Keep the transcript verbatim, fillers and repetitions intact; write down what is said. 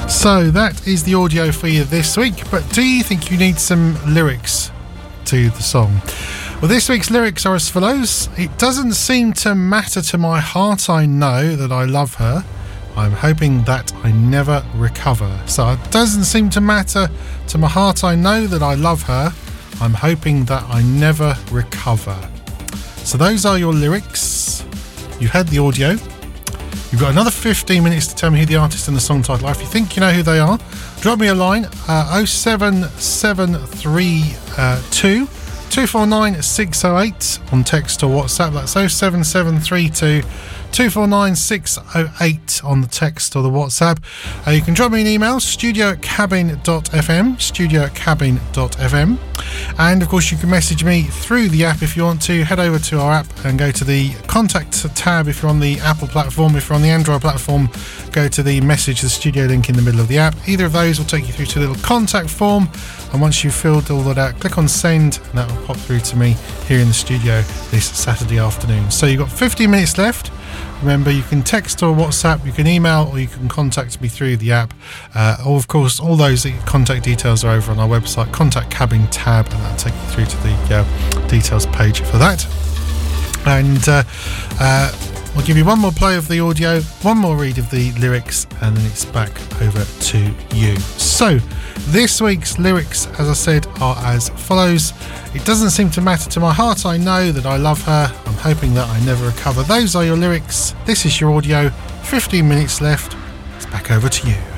So that is the audio for you this week, but do you think you need some lyrics to the song? Well, this week's lyrics are as follows. It doesn't seem to matter to my heart, I know that I love her. I'm hoping that I never recover. So it doesn't seem to matter to my heart, I know that I love her. I'm hoping that I never recover. So those are your lyrics. You've had the audio. You've got another fifteen minutes to tell me who the artist and the song title are. If you think you know who they are, drop me a line, uh, oh seven seven three two, two four nine six oh eight on text or WhatsApp. That's oh seven seven three two, two four nine six oh eight on the text or the WhatsApp. Uh, you can drop me an email, studio at cabin dot f m, studio at cabin dot f m. And of course you can message me through the app if you want to. Head over to our app and go to the contact tab if you're on the Apple platform. If you're on the Android platform, go to the message, the studio link in the middle of the app. Either of those will take you through to a little contact form, and once you've filled all that out, click on send and that will pop through to me here in the studio this Saturday afternoon. So you've got fifteen minutes left. Remember, you can text or WhatsApp, you can email, or you can contact me through the app. Uh, or of course, all those contact details are over on our website, Contact Cabin tab, and that'll take you through to the uh, details page for that. And uh, uh, we'll give you one more play of the audio, one more read of the lyrics, and then it's back over to you. So, this week's lyrics, as I said, are as follows. It doesn't seem to matter to my heart, I know that I love her. I'm hoping that I never recover. Those are your lyrics. This is your audio. fifteen minutes left. It's back over to you.